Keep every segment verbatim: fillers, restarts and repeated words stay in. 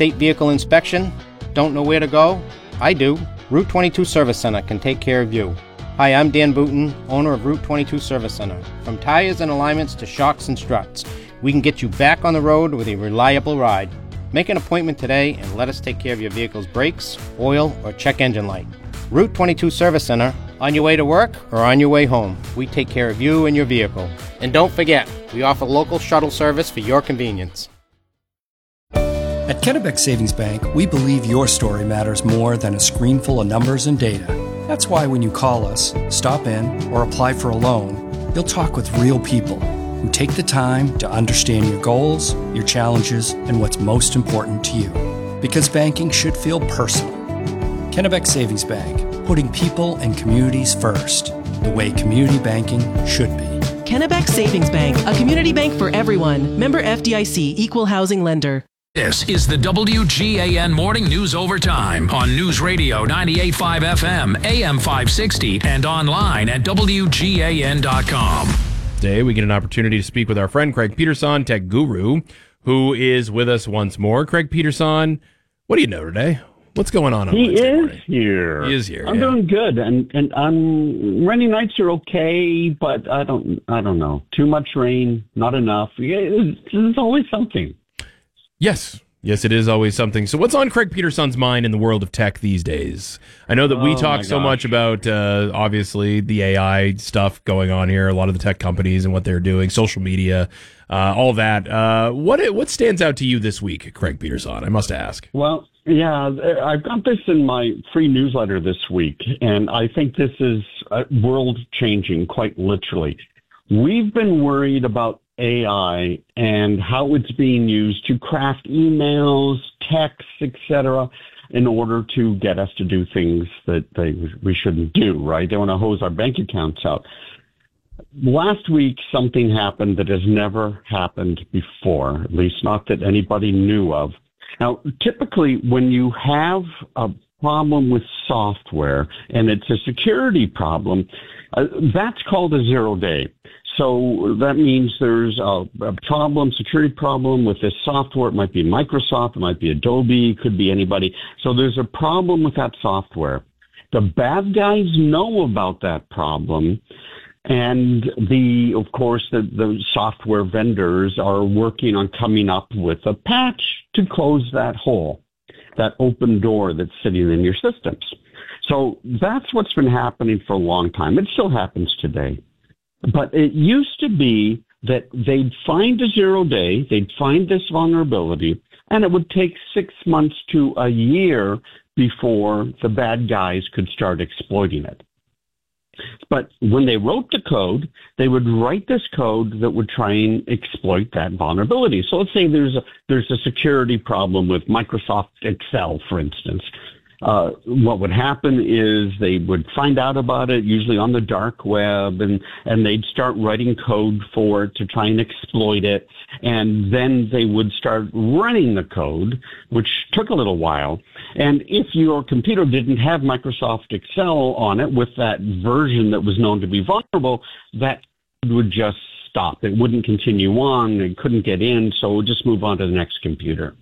out-of-state vehicle inspection? Don't know where to go? I do. Route twenty-two Service Center can take care of you. Hi, I'm Dan Booton, owner of Route twenty-two Service Center. From tires and alignments to shocks and struts, we can get you back on the road with a reliable ride. Make an appointment today and let us take care of your vehicle's brakes, oil, or check engine light. Route twenty-two Service Center, on your way to work or on your way home. We take care of you and your vehicle. And don't forget, we offer local shuttle service for your convenience. At Kennebec Savings Bank, we believe your story matters more than a screen full of numbers and data. That's why when you call us, stop in, or apply for a loan, you'll talk with real people who take the time to understand your goals, your challenges, and what's most important to you. Because banking should feel personal. Kennebec Savings Bank, putting people and communities first, the way community banking should be. Kennebec Savings Bank, a community bank for everyone. Member F D I C, Equal Housing Lender. This is the W G A N Morning News Overtime on News Radio ninety-eight point five F M, A M five sixty, and online at W G A N dot com. Today, we get an opportunity to speak with our friend Craig Peterson, tech guru, who is with us once more. Craig Peterson, what do you know today? What's going on? on he Wednesday is morning? here. He is here. I'm yeah. doing good, and and um, rainy nights are okay, but I don't I don't know. Too much rain, not enough. Yeah, there's always something. Yes. Yes, it is always something. So what's on Craig Peterson's mind in the world of tech these days? I know that we Oh, talk my so gosh. much about, uh, obviously, the A I stuff going on here, a lot of the tech companies and what they're doing, social media, uh, all that. Uh, what what stands out to you this week, Craig Peterson? I must ask. Well, yeah, I've got this in my free newsletter this week, and I think this is uh, world-changing, quite literally. We've been worried about A I and how it's being used to craft emails, texts, et cetera, in order to get us to do things that they, we shouldn't do, right? They want to hose our bank accounts out. Last week, something happened that has never happened before, at least not that anybody knew of. Now, typically, when you have a problem with software and it's a security problem, uh, that's called a zero day. So that means there's a, a problem, security problem with this software. It might be Microsoft, it might be Adobe, it could be anybody. So there's a problem with that software. The bad guys know about that problem. And the, of course, the, the software vendors are working on coming up with a patch to close that hole, that open door that's sitting in your systems. So that's what's been happening for a long time. It still happens today. But it used to be that they'd find a zero day, they'd find this vulnerability, and it would take six months to a year before the bad guys could start exploiting it. But when they wrote the code, they would write this code that would try and exploit that vulnerability. So let's say there's a, there's a security problem with Microsoft Excel, for instance. Uh, what would happen is they would find out about it, usually on the dark web, and, and they'd start writing code for it to try and exploit it. And then they would start running the code, which took a little while. And if your computer didn't have Microsoft Excel on it with that version that was known to be vulnerable, that would just stop. It wouldn't continue on. It couldn't get in, so it would just move on to the next computer.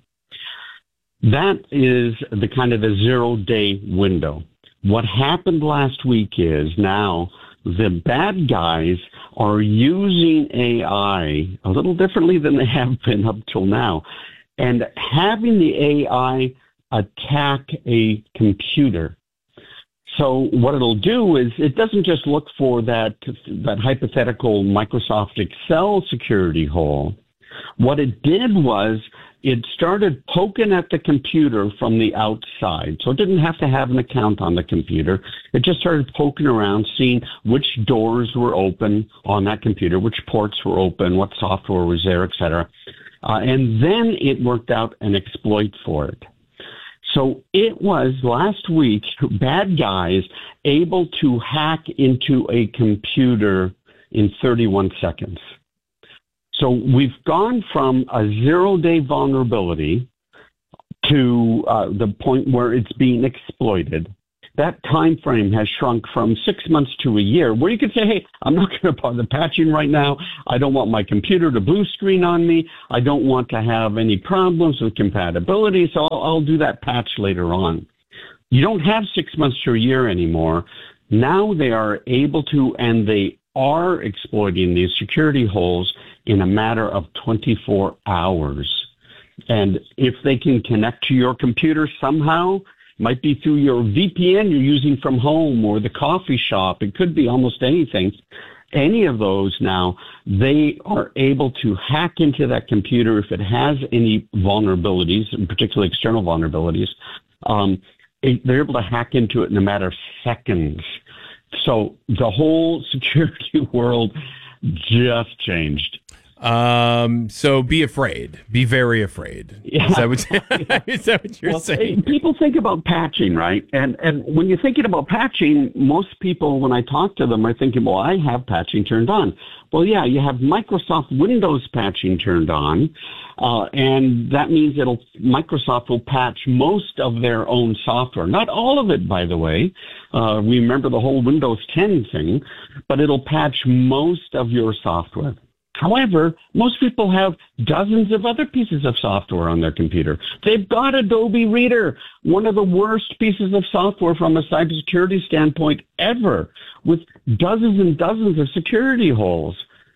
That is the kind of a zero-day window. What happened last week is now the bad guys are using A I a little differently than they have been up till now, and having the A I attack a computer. So what it'll do is it doesn't just look for that, that hypothetical Microsoft Excel security hole. What it did was it started poking at the computer from the outside. So it didn't have to have an account on the computer. It just started poking around, seeing which doors were open on that computer, which ports were open, what software was there, et cetera. Uh, and then it worked out an exploit for it. So it was last week, bad guys able to hack into a computer in thirty-one seconds. So we've gone from a zero-day vulnerability to uh, the point where it's being exploited. that time frame has shrunk from six months to a year, where you could say, hey, I'm not going to bother patching right now. I don't want my computer to blue screen on me. I don't want to have any problems with compatibility, so I'll, I'll do that patch later on. You don't have six months to a year anymore. Now they are able to, and they are exploiting these security holes in a matter of twenty-four hours. And if they can connect to your computer somehow, might be through your V P N you're using from home or the coffee shop, it could be almost anything. Any of those now, they are able to hack into that computer if it has any vulnerabilities, and particularly external vulnerabilities. Um, it, they're able to hack into it in a matter of seconds. So the whole security world just changed. Um, so be afraid. Be very afraid. Yeah. Is that what, is that what you're well, saying? People think about patching, right? And and when you're thinking about patching, most people, when I talk to them, are thinking, well, I have patching turned on. Well, yeah, you have Microsoft Windows patching turned on, uh, and that means it'll Microsoft will patch most of their own software. Not all of it, by the way. Uh, remember the whole Windows ten thing, but it'll patch most of your software. However, most people have dozens of other pieces of software on their computer. They've got Adobe Reader, one of the worst pieces of software from a cybersecurity standpoint ever, with dozens and dozens of security holes.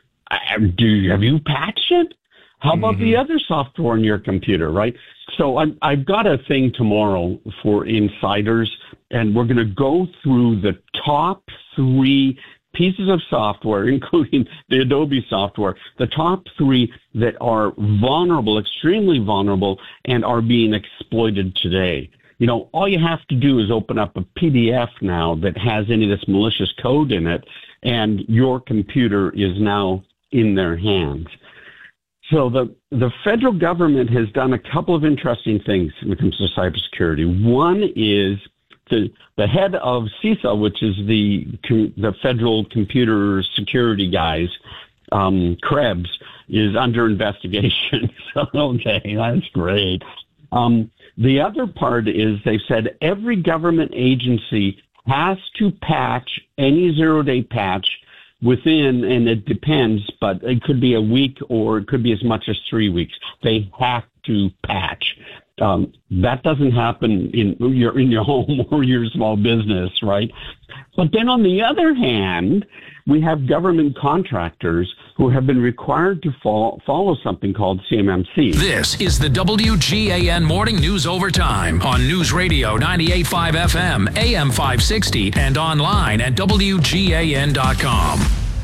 Do you, have you patched it? How about mm-hmm. the other software on your computer, right? So I'm, I've got a thing tomorrow for insiders, and we're going to go through the top three pieces of software, including the Adobe software, the top three that are vulnerable, extremely vulnerable, and are being exploited today. You know, all you have to do is open up a P D F now that has any of this malicious code in it, and your computer is now in their hands. So the, the federal government has done a couple of interesting things when it comes to cybersecurity. One is The, the head of CISA, which is the the federal computer security guys, um, Krebs, is under investigation. So, okay, that's great. Um, the other part is they've said every government agency has to patch any zero-day patch within, and it depends, but it could be a week or it could be as much as three weeks. They have to patch. Um, that doesn't happen in your in your home or your small business, right? But then on the other hand, we have government contractors who have been required to follow, follow something called C M M C. This is the W G A N Morning News Overtime on News Radio ninety-eight point five F M, A M five sixty, and online at W G A N dot com.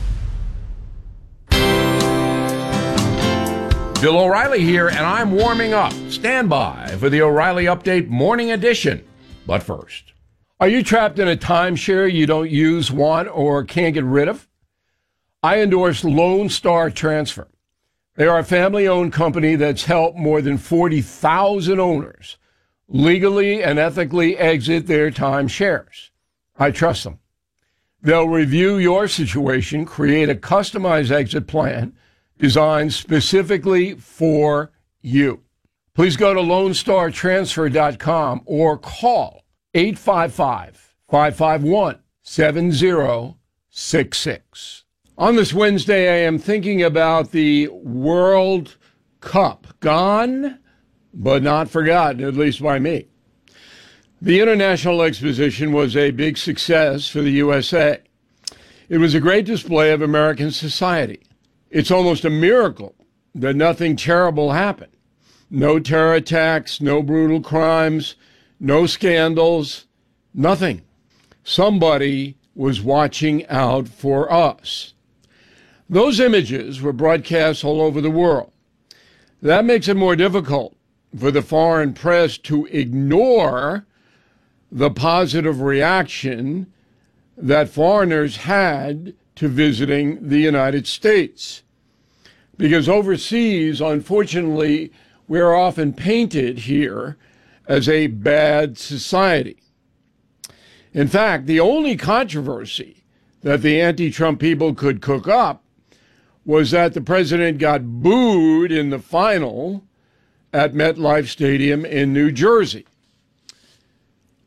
Bill O'Reilly here, and I'm warming up. Stand by for the O'Reilly Update Morning Edition. But first, are you trapped in a timeshare you don't use, want, or can't get rid of? I endorse Lone Star Transfer. They are a family-owned company that's helped more than forty thousand owners legally and ethically exit their timeshares. I trust them. They'll review your situation, create a customized exit plan designed specifically for you. Please go to lone star transfer dot com or call eight five five, five five one, seven zero six six. On this Wednesday, I am thinking about the World Cup. Gone, but not forgotten, at least by me. The International Exposition was a big success for the U S A. It was a great display of American society. It's almost a miracle that nothing terrible happened. No terror attacks, no brutal crimes, no scandals, nothing. Somebody was watching out for us. Those images were broadcast all over the world. That makes it more difficult for the foreign press to ignore the positive reaction that foreigners had to visiting the United States. Because overseas, unfortunately, we're often painted here as a bad society. In fact, the only controversy that the anti-Trump people could cook up was that the president got booed in the final at MetLife Stadium in New Jersey.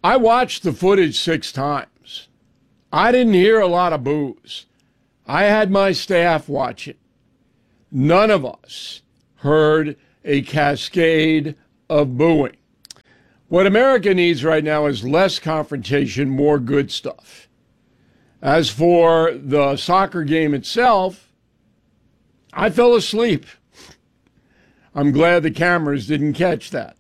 I watched the footage six times. I didn't hear a lot of boos. I had my staff watch it. None of us heard a cascade of booing. What America needs right now is less confrontation, more good stuff. As for the soccer game itself, I fell asleep. I'm glad the cameras didn't catch that.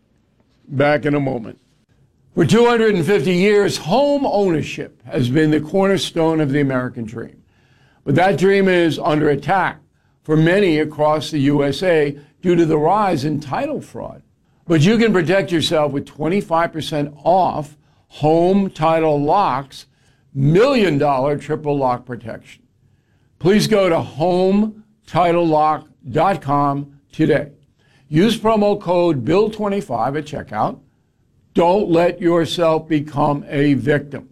Back in a moment. For two hundred fifty years, home ownership has been the cornerstone of the American dream. But that dream is under attack for many across the U S A due to the rise in title fraud. But you can protect yourself with twenty-five percent off home title locks, million dollar triple lock protection. Please go to home title lock dot com today. Use promo code bill twenty-five at checkout. Don't let yourself become a victim.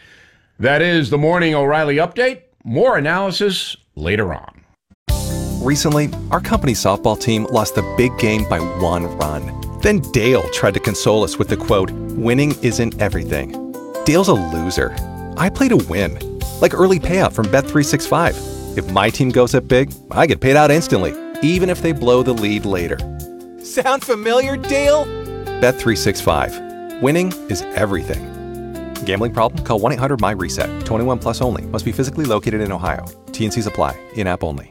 That is the Morning O'Reilly Update. More analysis later on. Recently, our company softball team lost the big game by one run. Then Dale tried to console us with the quote, "Winning isn't everything." Dale's a loser. I play to win. Like early payout from Bet three sixty-five. If my team goes up big, I get paid out instantly, even if they blow the lead later. Sound familiar, Dale? Bet three sixty-five. Winning is everything. Gambling problem? Call one eight hundred M Y reset. twenty-one plus only. Must be physically located in Ohio. T and C's apply. In-app only.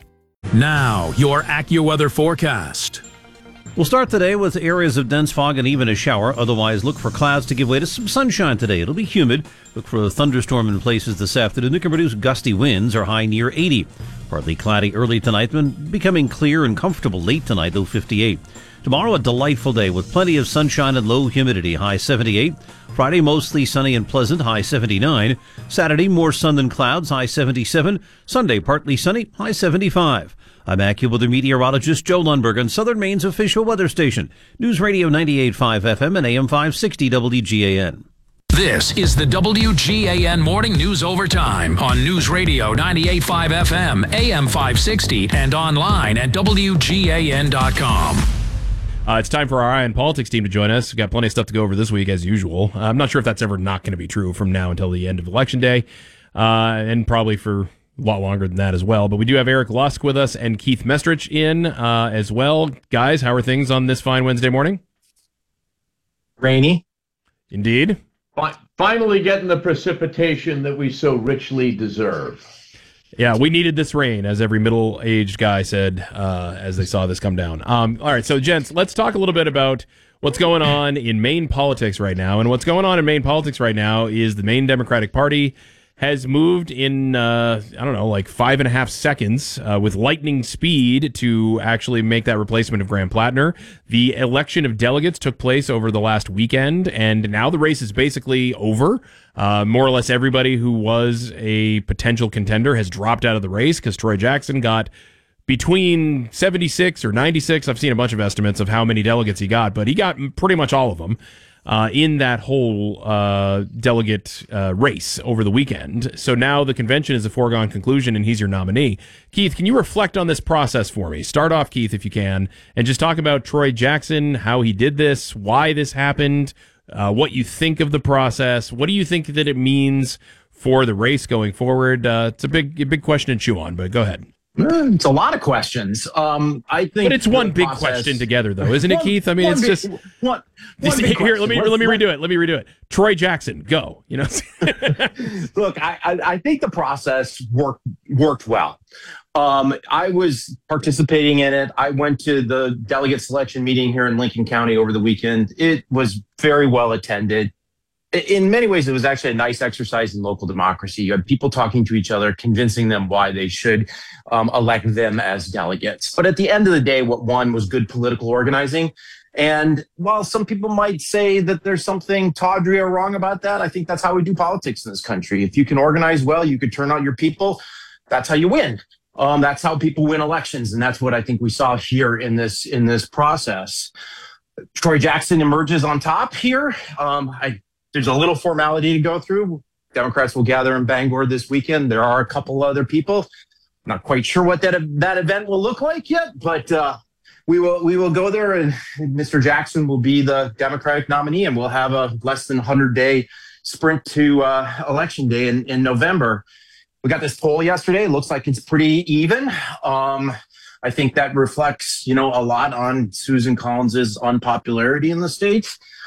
Now, your AccuWeather forecast. We'll start today with areas of dense fog and even a shower. Otherwise, look for clouds to give way to some sunshine today. It'll be humid. Look for a thunderstorm in places this afternoon. It can produce gusty winds or high near eighty. Partly cloudy early tonight, then becoming clear and comfortable late tonight, low fifty-eight. Tomorrow, a delightful day with plenty of sunshine and low humidity, high seventy-eight. Friday, mostly sunny and pleasant, high seventy-nine. Saturday, more sun than clouds, high seventy-seven. Sunday, partly sunny, high seventy-five. I'm AccuWeather meteorologist Joe Lundberg on Southern Maine's official weather station, News Radio ninety-eight point five F M and A M five sixty W G A N. This is the W G A N Morning News Overtime on News Radio ninety-eight point five F M, A M five sixty, and online at W G A N dot com. Uh, it's time for our Eye on Politics team to join us. We've got plenty of stuff to go over this week, as usual. Uh, I'm not sure if that's ever not going to be true from now until the end of Election Day, uh, and probably for a lot longer than that as well. But we do have Eric Lusk with us and Keith Mestrich in uh, as well. Guys, how are things on this fine Wednesday morning? Rainy. Indeed. Finally getting the precipitation that we so richly deserve. Yeah, we needed this rain, as every middle-aged guy said uh, as they saw this come down. Um, all right, so, gents, let's talk a little bit about what's going on in Maine politics right now. And what's going on in Maine politics right now is the Maine Democratic Party has moved in, uh, I don't know, like five and a half seconds uh, with lightning speed to actually make that replacement of Graham Plattner. The election of delegates took place over the last weekend, and now the race is basically over. Uh, more or less everybody who was a potential contender has dropped out of the race because Troy Jackson got between seventy-six or ninety-six. I've seen a bunch of estimates of how many delegates he got, but he got pretty much all of them. Uh, in that whole uh, delegate uh, race over the weekend. So now the convention is a foregone conclusion, and he's your nominee. Keith, can you reflect on this process for me? Start off, Keith, if you can, and just talk about Troy Jackson, how he did this, why this happened, uh, what you think of the process. What do you think that it means for the race going forward? Uh, it's a big, a big question to chew on, but go ahead. It's a lot of questions. Um, I think, but it's one big process, question together, though, isn't it, one, Keith? I mean, it's big, just one, this, one here. question. Let me Let's, let me redo it. Let me redo it. Troy Jackson, go. You know. Look, I, I I think the process worked worked well. Um, I was participating in it. I went to the delegate selection meeting here in Lincoln County over the weekend. It was very well attended. In many ways, it was actually a nice exercise in local democracy. You had people talking to each other, convincing them why they should um, elect them as delegates. But at the end of the day, what won was good political organizing. And while some people might say that there's something tawdry or wrong about that, I think that's how we do politics in this country. If you can organize well, you could turn out your people. That's how you win. Um, that's how people win elections. And that's what I think we saw here in this in this process. Troy Jackson emerges on top here. Um, I There's a little formality to go through. Democrats will gather in Bangor this weekend. There are a couple other people. Not quite sure what that that event will look like yet, but uh, we will we will go there, and Mister Jackson will be the Democratic nominee, and we'll have a less than one hundred day sprint to uh, election day in, in November. We got this poll yesterday. It looks like it's pretty even. Um, I think that reflects, you know, a lot on Susan Collins's unpopularity in the state.